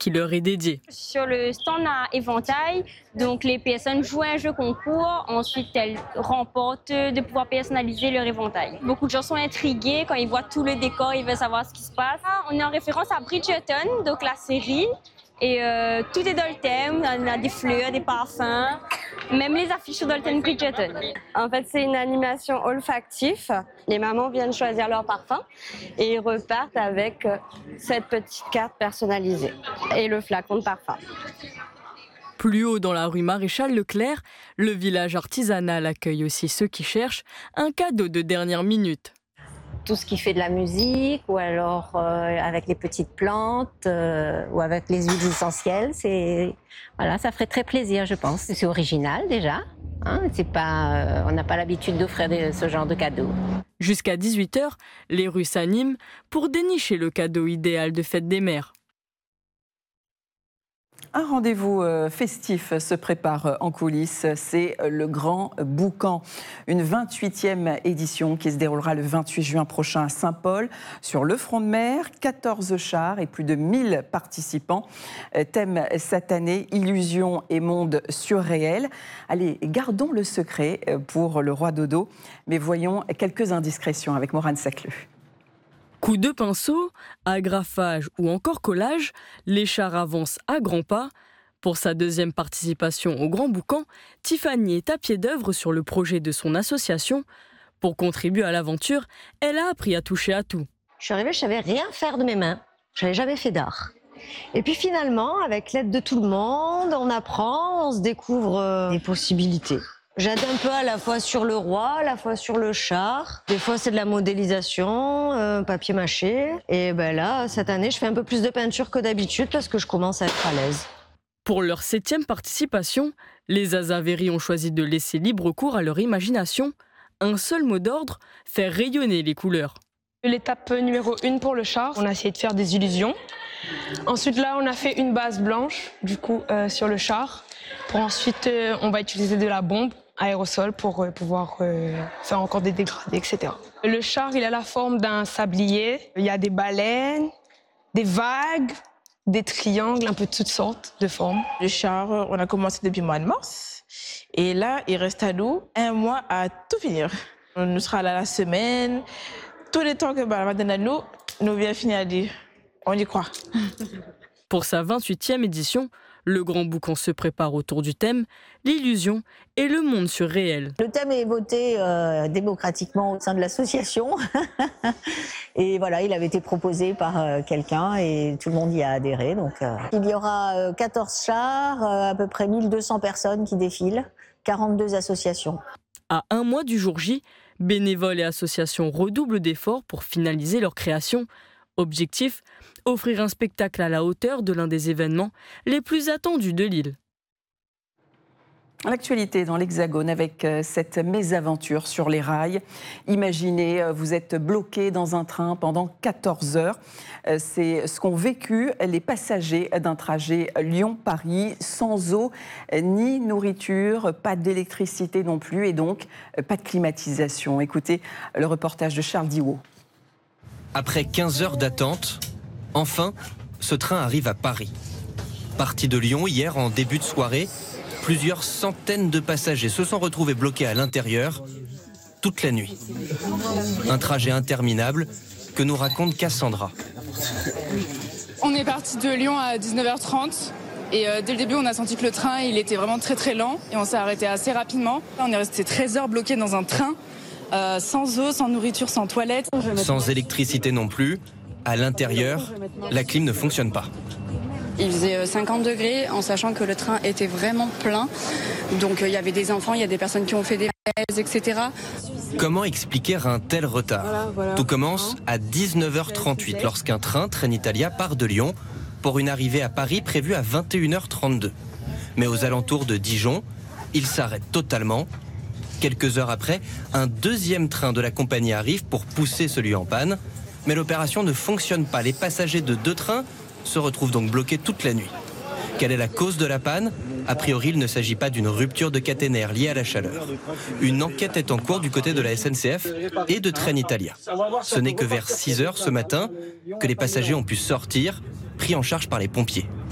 qui leur est dédié. Sur le stand à éventail, donc les personnes jouent un jeu concours, ensuite elles remportent de pouvoir personnaliser leur éventail. Beaucoup de gens sont intrigués quand ils voient tout le décor, ils veulent savoir ce qui se passe. On est en référence à Bridgerton, donc la série, et tout est dans le thème, on a des fleurs, des parfums, même les affiches sont dans le thème Bridgerton. En fait, c'est une animation olfactive. Les mamans viennent choisir leur parfum et ils repartent avec cette petite carte personnalisée et le flacon de parfum. Plus haut dans la rue Maréchal Leclerc, le village artisanal accueille aussi ceux qui cherchent un cadeau de dernière minute. Tout ce qui fait de la musique ou alors avec les petites plantes ou avec les huiles essentielles, voilà, ça ferait très plaisir, je pense. C'est original déjà, hein, on n'a pas l'habitude d'offrir ce genre de cadeaux. Jusqu'à 18h, les rues s'animent pour dénicher le cadeau idéal de fête des mères. Un rendez-vous festif se prépare en coulisses, c'est le Grand Boucan. Une 28e édition qui se déroulera le 28 juin prochain à Saint-Paul, sur le front de mer. 14 chars et plus de 1000 participants. Thème cette année, illusions et monde surréel. Allez, gardons le secret pour le roi Dodo, mais voyons quelques indiscrétions avec Morane Sacleux. Coup de pinceau, agrafage ou encore collage, les chars avancent à grands pas. Pour sa deuxième participation au Grand Boucan, Tiffany est à pied d'œuvre sur le projet de son association. Pour contribuer à l'aventure, elle a appris à toucher à tout. Je suis arrivée, je savais rien faire de mes mains. Je n'avais jamais fait d'art. Et puis finalement, avec l'aide de tout le monde, on apprend, on se découvre des possibilités. J'aide un peu à la fois sur le roi, à la fois sur le char. Des fois, c'est de la modélisation, papier mâché. Et ben là, cette année, je fais un peu plus de peinture que d'habitude parce que je commence à être à l'aise. Pour leur 7e participation, les Azavéry ont choisi de laisser libre cours à leur imagination. Un seul mot d'ordre, faire rayonner les couleurs. L'étape numéro 1 pour le char, on a essayé de faire des illusions. Ensuite, là, on a fait une base blanche, du coup, sur le char. Pour ensuite, on va utiliser de la bombe aérosol pour pouvoir faire encore des dégradés, etc. Le char, il a la forme d'un sablier. Il y a des baleines, des vagues, des triangles, un peu toutes sortes de formes. Le char, on a commencé depuis le mois de mars. Et là, il reste à nous 1 mois à tout finir. On sera là la semaine. Tous les temps que la madame nous vient finir à dire, on y croit. Pour sa 28e édition, le Grand Boucan se prépare autour du thème « L'illusion et le monde surréel ». Le thème est voté démocratiquement au sein de l'association. Et voilà, il avait été proposé par quelqu'un et tout le monde y a adhéré. Donc, il y aura 14 chars, à peu près 1200 personnes qui défilent, 42 associations. À 1 mois du jour J, bénévoles et associations redoublent d'efforts pour finaliser leur création. Objectif, offrir un spectacle à la hauteur de l'un des événements les plus attendus de l'île. L'actualité dans l'Hexagone avec cette mésaventure sur les rails. Imaginez, vous êtes bloqué dans un train pendant 14 heures. C'est ce qu'ont vécu les passagers d'un trajet Lyon-Paris, sans eau ni nourriture, pas d'électricité non plus et donc pas de climatisation. Écoutez le reportage de Charles Diwo. Après 15 heures d'attente, enfin, ce train arrive à Paris. Parti de Lyon hier en début de soirée, plusieurs centaines de passagers se sont retrouvés bloqués à l'intérieur toute la nuit. Un trajet interminable que nous raconte Cassandra. On est parti de Lyon à 19h30 et dès le début on a senti que le train il était vraiment très très lent et on s'est arrêté assez rapidement. On est resté 13 heures bloqués dans un train. Sans eau, sans nourriture, sans toilette. Sans électricité non plus, à l'intérieur, la clim ne fonctionne pas. Il faisait 50 degrés en sachant que le train était vraiment plein. Donc il y avait des enfants, il y a des personnes qui ont fait des malaises, etc. Comment expliquer un tel retard ? Tout commence à 19h38 lorsqu'un train Trenitalia part de Lyon pour une arrivée à Paris prévue à 21h32. Mais aux alentours de Dijon, il s'arrête totalement. Quelques heures après, un deuxième train de la compagnie arrive pour pousser celui en panne. Mais l'opération ne fonctionne pas. Les passagers de 2 trains se retrouvent donc bloqués toute la nuit. Quelle est la cause de la panne ? A priori, il ne s'agit pas d'une rupture de caténaire liée à la chaleur. Une enquête est en cours du côté de la SNCF et de Trenitalia. Ce n'est que vers 6 heures ce matin que les passagers ont pu sortir, pris en charge par les pompiers.